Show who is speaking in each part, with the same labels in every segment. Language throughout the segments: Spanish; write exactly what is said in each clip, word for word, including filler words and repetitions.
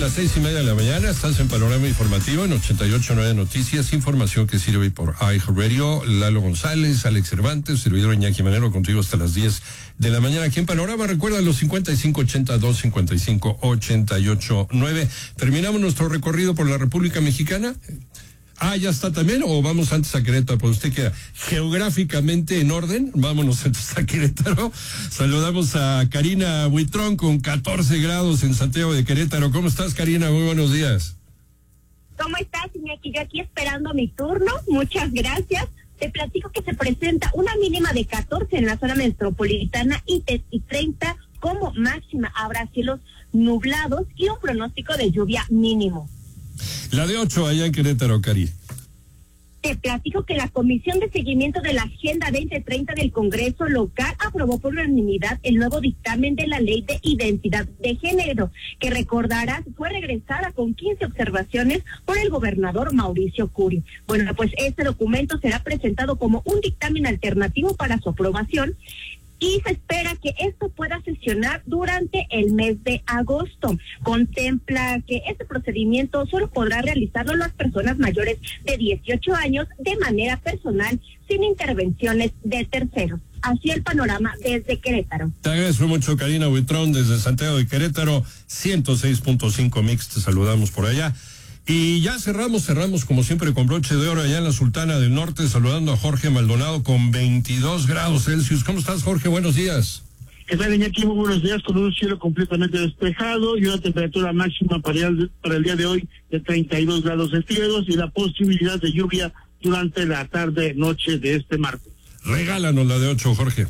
Speaker 1: las seis y media de la mañana, estás en Panorama Informativo en ochenta y ocho punto nueve Noticias, información que sirve por iHeartRadio. Lalo González, Alex Cervantes, servidor Iñaki Manero, contigo hasta las diez de la mañana aquí en Panorama. Recuerda los cincuenta y cinco ochenta y dos cincuenta y cinco ochenta y ocho nueve. Terminamos nuestro recorrido por la República Mexicana. Ah, ya está también, o vamos antes a Querétaro, pues usted queda geográficamente en orden. Vámonos antes a Querétaro. Saludamos a Karina Buitrón con catorce grados en Santiago de Querétaro. ¿Cómo estás, Karina? Muy buenos días.
Speaker 2: ¿Cómo estás, Iñaki? Yo aquí esperando mi turno. Muchas gracias. Te platico que se presenta una mínima de catorce en la zona metropolitana y, y treinta como máxima. Habrá cielos nublados y un pronóstico de lluvia mínimo.
Speaker 1: La de ocho allá en Querétaro, Cari.
Speaker 2: Te platico que la Comisión de Seguimiento de la Agenda veinte treinta del Congreso local aprobó por unanimidad el nuevo dictamen de la Ley de Identidad de Género, que recordarás fue regresada con quince observaciones por el gobernador Mauricio Curi. Bueno, pues este documento será presentado como un dictamen alternativo para su aprobación y se espera que esto pueda sesionar durante el mes de agosto. Contempla que este procedimiento solo podrá realizarlo las personas mayores de dieciocho años de manera personal, sin intervenciones de terceros. Así el panorama desde Querétaro.
Speaker 1: Te agradezco mucho, Karina Buitrón, desde Santiago de Querétaro, ciento seis punto cinco Mix, te saludamos por allá. Y ya cerramos, cerramos como siempre con broche de oro allá en la Sultana del Norte, saludando a Jorge Maldonado con veintidós grados Celsius. ¿Cómo estás, Jorge? Buenos días.
Speaker 3: ¿Qué tal, Iñaki? Muy buenos días, con un cielo completamente despejado y una temperatura máxima para el, para el día de hoy de treinta y dos grados centígrados y la posibilidad de lluvia durante la tarde-noche de este martes.
Speaker 1: Regálanos la de ocho, Jorge.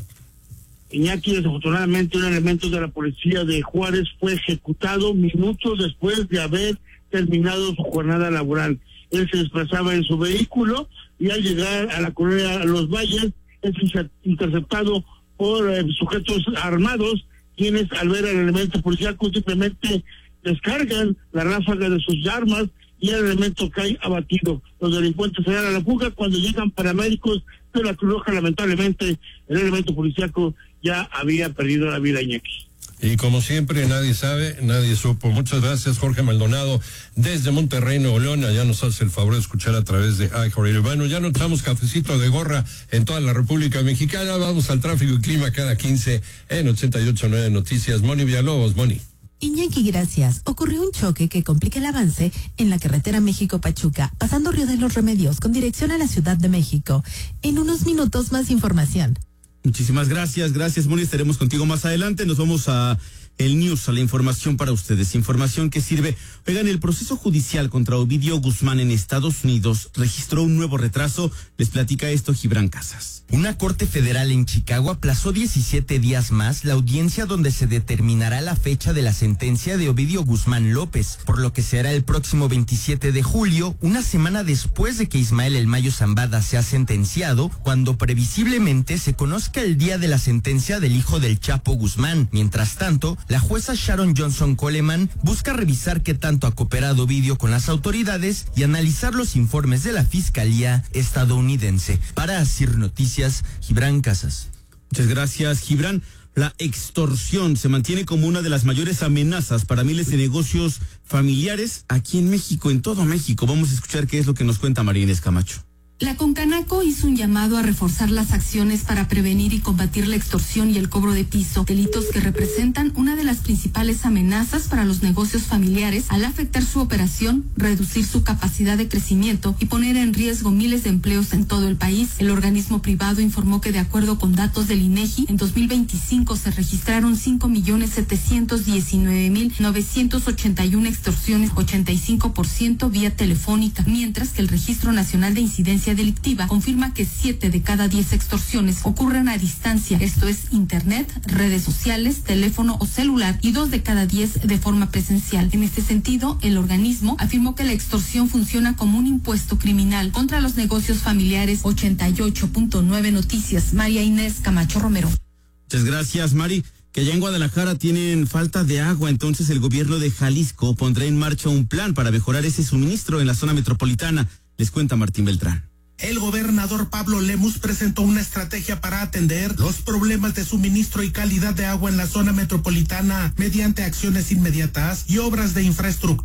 Speaker 3: Iñaki, desafortunadamente un elemento de la policía de Juárez fue ejecutado minutos después de haber terminado su jornada laboral. Él se desplazaba en su vehículo y al llegar a la colonia Los Valles es interceptado por eh, sujetos armados, quienes al ver al elemento policial simplemente descargan la ráfaga de sus armas y el elemento cae abatido. Los delincuentes se dan a la fuga. Cuando llegan paramédicos de la Cruz Roja, lamentablemente el elemento policíaco ya había perdido la vida, Iñaki.
Speaker 1: Y como siempre, nadie sabe, nadie supo. Muchas gracias, Jorge Maldonado, desde Monterrey, Nuevo León. Allá nos hace el favor de escuchar a través de iHeartRadio. Bueno, ya no echamos cafecito de gorra en toda la República Mexicana. Vamos al tráfico y clima cada quince en ochenta y ocho punto nueve Noticias. Moni Villalobos, Moni.
Speaker 4: Iñaki, gracias. Ocurrió un choque que complica el avance en la carretera México-Pachuca, pasando Río de los Remedios con dirección a la Ciudad de México. En unos minutos más información.
Speaker 5: Muchísimas gracias, gracias, Moni. Estaremos contigo más adelante. Nos vamos a el news, a la información para ustedes. Información que sirve. Oigan, el proceso judicial contra Ovidio Guzmán en Estados Unidos registró un nuevo retraso. Les platica esto Gibran Casas.
Speaker 6: Una corte federal en Chicago aplazó diecisiete días más la audiencia donde se determinará la fecha de la sentencia de Ovidio Guzmán López, por lo que será el próximo veintisiete de julio, una semana después de que Ismael El Mayo Zambada sea sentenciado, cuando previsiblemente se conozca el día de la sentencia del hijo del Chapo Guzmán. Mientras tanto, la jueza Sharon Johnson Coleman busca revisar qué tanto ha cooperado Ovidio con las autoridades y analizar los informes de la Fiscalía estadounidense. Para Asir Noticias, Gibran Casas.
Speaker 5: Muchas gracias, Gibran. La extorsión se mantiene como una de las mayores amenazas para miles de negocios familiares aquí en México, en todo México. Vamos a escuchar qué es lo que nos cuenta María Inés Camacho.
Speaker 7: La Concanaco hizo un llamado a reforzar las acciones para prevenir y combatir la extorsión y el cobro de piso, delitos que representan una de las principales amenazas para los negocios familiares al afectar su operación, reducir su capacidad de crecimiento y poner en riesgo miles de empleos en todo el país. El organismo privado informó que de acuerdo con datos del INEGI, en dos mil veinticinco se registraron cinco millones setecientos diecinueve mil novecientos ochenta y una extorsiones, ochenta y cinco por ciento vía telefónica, mientras que el Registro Nacional de Incidencia Delictiva confirma que siete de cada diez extorsiones ocurren a distancia, esto es internet, redes sociales, teléfono o celular, y dos de cada diez de forma presencial. En este sentido, el organismo afirmó que la extorsión funciona como un impuesto criminal contra los negocios familiares. ochenta y ocho punto nueve Noticias, María Inés Camacho Romero.
Speaker 5: Muchas gracias, Mari. Que allá en Guadalajara tienen falta de agua, entonces el gobierno de Jalisco pondrá en marcha un plan para mejorar ese suministro en la zona metropolitana. Les cuenta Martín Beltrán.
Speaker 8: El gobernador Pablo Lemus presentó una estrategia para atender los problemas de suministro y calidad de agua en la zona metropolitana mediante acciones inmediatas y obras de infraestructura.